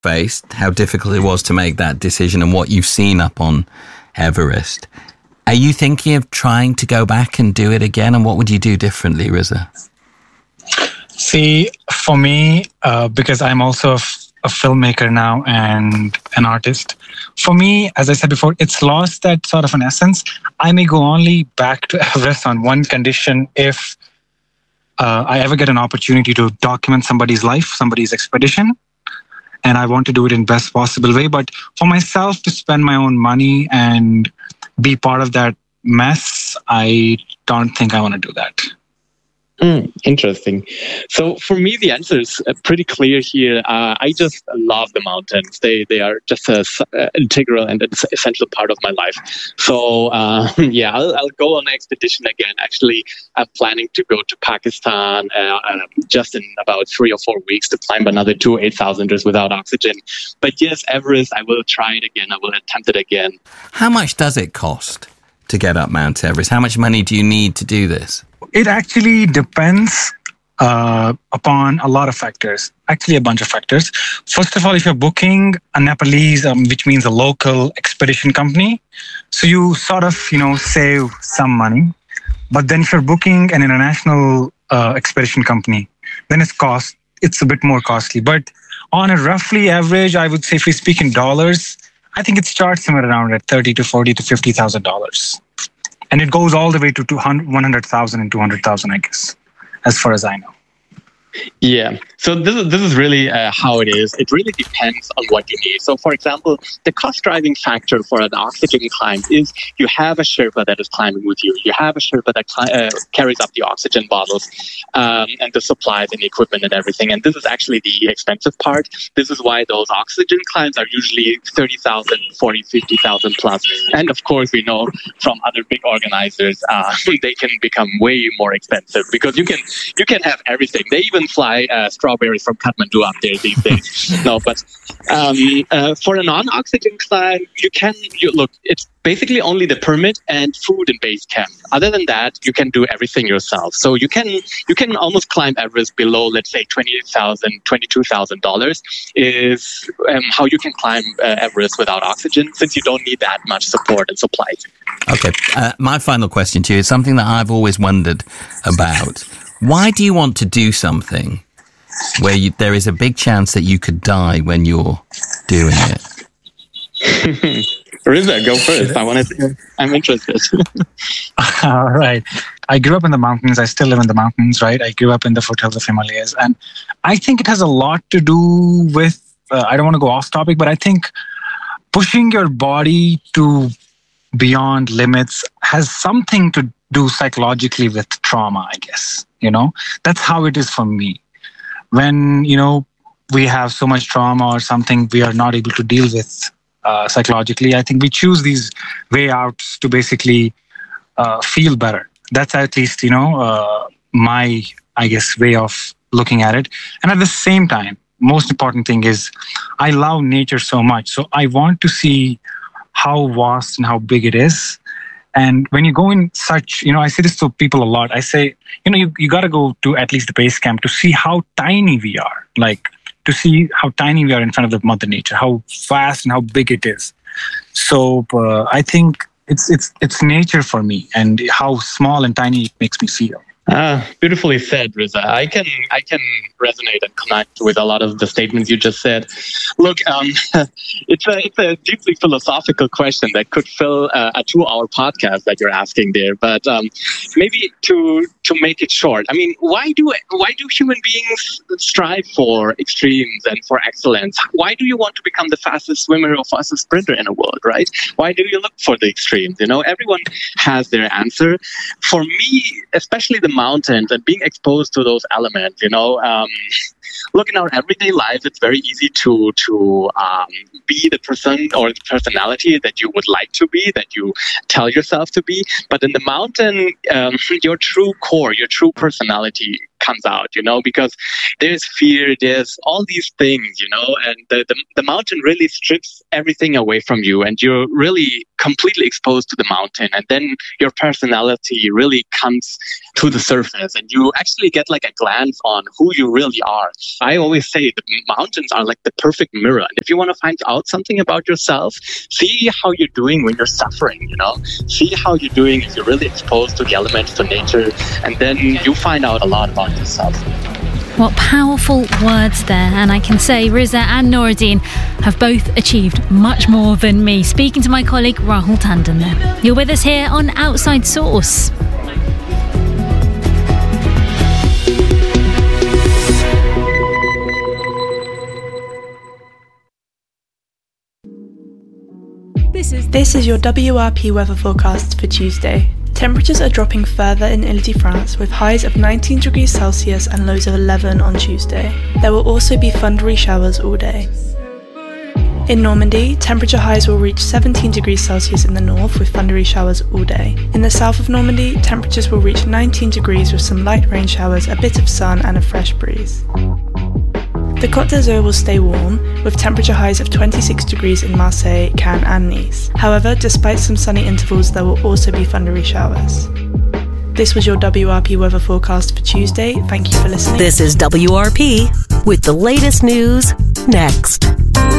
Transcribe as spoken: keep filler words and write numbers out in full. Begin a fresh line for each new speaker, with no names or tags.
faced, how difficult it was to make that decision and what you've seen up on Everest. Are you thinking of trying to go back and do it again? And what would you do differently, Riza?
See, for me, uh, because I'm also a, f- a filmmaker now and an artist, for me, as I said before, it's lost that sort of an essence. I may go only back to Everest on one condition: if uh, I ever get an opportunity to document somebody's life, somebody's expedition, and I want to do it in best possible way. But for myself to spend my own money and be part of that mess, I don't think I want to do that.
Mm, interesting. So for me, the answer is pretty clear here. Uh, I just love the mountains. They they are just an uh, integral and an essential part of my life. So uh, yeah, I'll, I'll go on an expedition again. Actually, I'm planning to go to Pakistan uh, uh, just in about three or four weeks to climb another two eight thousanders without oxygen. But yes, Everest, I will try it again. I will attempt it again.
How much does it cost to get up Mount Everest? How much money do you need to do this?
It actually depends uh, upon a lot of factors, actually a bunch of factors. First of all, if you're booking a Nepalese, um, which means a local expedition company, so you sort of, you know, save some money. But then if you're booking an international uh, expedition company, then it's cost, it's a bit more costly. But on a roughly average, I would say if we speak in dollars, I think it starts somewhere around at thirty to forty to fifty thousand dollars. And it goes all the way to one hundred thousand and two hundred thousand, I guess, as far as I know.
Yeah. So this is this is really uh, how it is. It really depends on what you need. So, for example, the cost driving factor for an oxygen climb is you have a Sherpa that is climbing with you. You have a Sherpa that cli- uh, carries up the oxygen bottles um, and the supplies and equipment and everything. And this is actually the expensive part. This is why those oxygen climbs are usually thirty thousand, forty, fifty thousand plus. And of course, we know from other big organizers, uh, they can become way more expensive because you can you can have everything. They even fly uh, strawberries from Kathmandu up there these days. No, but um, uh, for a non-oxygen climb, you can you, look. It's basically only the permit and food in base camp. Other than that, you can do everything yourself. So you can you can almost climb Everest below, let's say, twenty thousand, twenty-two thousand dollars is um, how you can climb uh, Everest without oxygen, since you don't need that much support and supplies.
Okay, uh, my final question to you is something that I've always wondered about. Why do you want to do something where you, there is a big chance that you could die when you're doing it?
Riza, go first. I want to. I'm interested.
All right. I grew up in the mountains. I still live in the mountains, right? I grew up in the foothills of Himalayas. And I think it has a lot to do with, uh, I don't want to go off topic, but I think pushing your body to beyond limits has something to do psychologically with trauma, I guess. You know, that's how it is for me. When, you know, we have so much trauma or something we are not able to deal with uh, psychologically, I think we choose these way outs to basically uh, feel better. That's at least, you know, uh, my, I guess, way of looking at it. And at the same time, most important thing is I love nature so much. So I want to see how vast and how big it is. And when you go in such, you know, I say this to people a lot. I say, you know, you, you got to go to at least the base camp to see how tiny we are, like to see how tiny we are in front of the Mother Nature, how vast and how big it is. So uh, I think it's it's it's nature for me and how small and tiny it makes me feel.
Ah, beautifully said, Riza. I can I can resonate and connect with a lot of the statements you just said. Look, um, it's a it's a deeply philosophical question that could fill uh, a two-hour podcast that you're asking there. But um, maybe to to make it short, I mean, why do why do human beings strive for extremes and for excellence? Why do you want to become the fastest swimmer or fastest sprinter in the world, right? Why do you look for the extremes? You know, everyone has their answer. For me, especially the mountains and being exposed to those elements, you know, um, look, in our everyday life, it's very easy to to um, be the person or the personality that you would like to be, that you tell yourself to be. But in the mountain, um, your true core, your true personality comes out, you know, because there's fear, there's all these things, you know, and the, the, the mountain really strips everything away from you and you're really completely exposed to the mountain, and then your personality really comes to the surface, and you actually get like a glance on who you really are. I always say the mountains are like the perfect mirror, and if you want to find out something about yourself, see how you're doing when you're suffering, you know, see how you're doing if you're really exposed to the elements, to nature, and then you find out a lot about yourself.
What powerful words there. And I can say Riza and Noureddin have both achieved much more than me. Speaking to my colleague Rahul Tandon there. You're with us here on Outside Source.
This is, this is your W R P weather forecast for Tuesday. Temperatures are dropping further in Ile-de-France with highs of nineteen degrees Celsius and lows of eleven on Tuesday. There will also be thundery showers all day. In Normandy, temperature highs will reach seventeen degrees Celsius in the north with thundery showers all day. In the south of Normandy, temperatures will reach nineteen degrees with some light rain showers, a bit of sun and a fresh breeze. The Côte d'Azur will stay warm, with temperature highs of twenty-six degrees in Marseille, Cannes and Nice. However, despite some sunny intervals, there will also be thundery showers. This was your W R P weather forecast for Tuesday. Thank you for listening.
This is W R P with the latest news next.